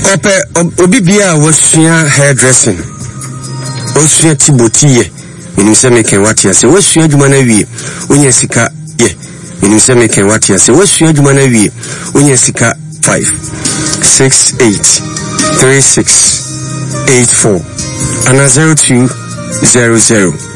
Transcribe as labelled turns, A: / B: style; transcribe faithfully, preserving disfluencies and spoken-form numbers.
A: Ope obi bia wasua hairdressing. Wasua tibotiye. Minim se meke wati ase. Wasua adwuma na wie. Onye sika ye. Minim se meke wati ase. Wasua adwuma na wie. Onye sika five six eight three six eight four and zero two zero zero